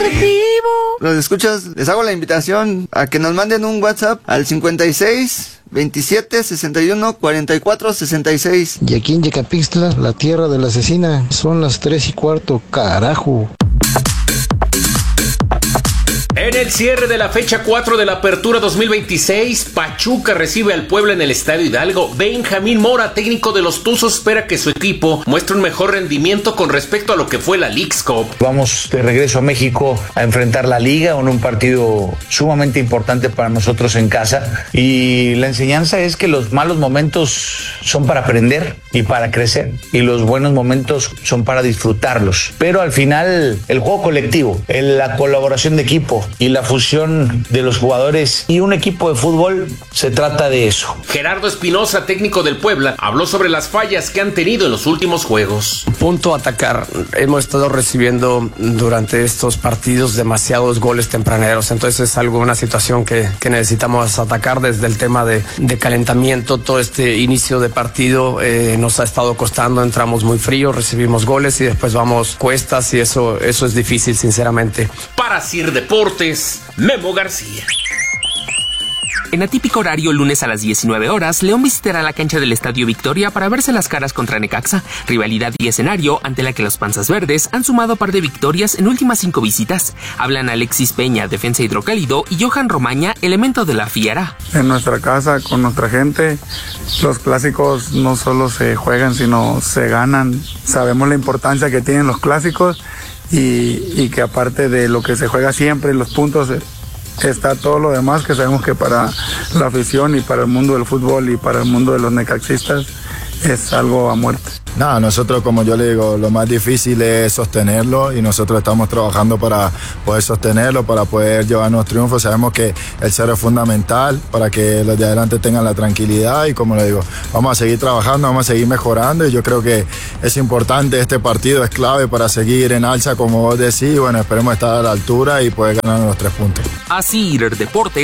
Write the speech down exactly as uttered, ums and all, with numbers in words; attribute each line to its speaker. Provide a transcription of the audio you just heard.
Speaker 1: Deportivo.
Speaker 2: Los escuchas, les hago la invitación a que nos manden un WhatsApp al cincuenta y seis, veintisiete, sesenta y uno, cuarenta y cuatro, sesenta y seis.
Speaker 3: Y aquí en Yecapixtla, la tierra de la asesina, son las tres y cuarto, carajo.
Speaker 4: En el cierre de la fecha cuatro de la Apertura dos mil veintiséis, Pachuca recibe al Puebla en el Estadio Hidalgo. Benjamín Mora, técnico de los Tuzos, espera que su equipo muestre un mejor rendimiento con respecto a lo que fue la Leagues Cup.
Speaker 5: Vamos de regreso a México a enfrentar la Liga en un partido sumamente importante para nosotros en casa. Y la enseñanza es que los malos momentos son para aprender y para crecer. Y los buenos momentos son para disfrutarlos. Pero al final, el juego colectivo, la colaboración de equipo y la fusión de los jugadores y un equipo de fútbol, se trata de eso.
Speaker 4: Gerardo Espinosa, técnico del Puebla, habló sobre las fallas que han tenido en los últimos juegos.
Speaker 6: Punto a atacar. Hemos estado recibiendo durante estos partidos demasiados goles tempraneros, entonces es algo, una situación que, que necesitamos atacar desde el tema de, de calentamiento. Todo este inicio de partido eh, nos ha estado costando, entramos muy fríos, recibimos goles y después vamos cuestas y eso, eso es difícil, sinceramente.
Speaker 4: Para Sir Deportes, Memo García.
Speaker 7: En atípico horario, lunes a las diecinueve horas, León visitará la cancha del Estadio Victoria para verse las caras contra Necaxa, rivalidad y escenario ante la que los Panzas Verdes han sumado par de victorias en últimas cinco visitas. Hablan Alexis Peña, defensa hidrocálido, y Johan Romaña, elemento de la Fiera.
Speaker 8: En nuestra casa, con nuestra gente, los clásicos no solo se juegan, sino se ganan. Sabemos la importancia que tienen los clásicos y, y que aparte de lo que se juega siempre, los puntos, está todo lo demás que sabemos que para la afición y para el mundo del fútbol y para el mundo de los necaxistas es algo a muerte.
Speaker 9: Nada, nosotros, como yo le digo, lo más difícil es sostenerlo y nosotros estamos trabajando para poder sostenerlo, para poder llevarnos triunfos. Sabemos que el cero es fundamental para que los de adelante tengan la tranquilidad y, como le digo, vamos a seguir trabajando, vamos a seguir mejorando y yo creo que es importante, este partido es clave para seguir en alza, como vos decís, y bueno, esperemos estar a la altura y poder ganar los tres puntos.
Speaker 7: Así, Deportes.